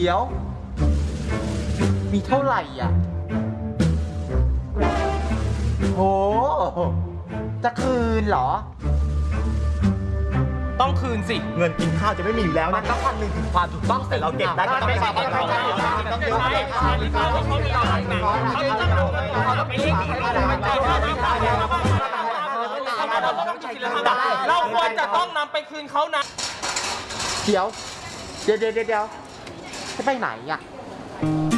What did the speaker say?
ดี๋ยวมีเท่าไหร่อ่ะโหจะคืนเหรอต้องคืนสิเงินกินข้าวจะไม่มีอยู่แล้วมันนะต้องคำนึงถึงความถูกต้องแต่เราเก็บได้ก็ต้องเก็บต้องเก็บได้เราควรจะต้องนำไปคืนเขานะเดี๋ยวจะไปไหนอ่ะ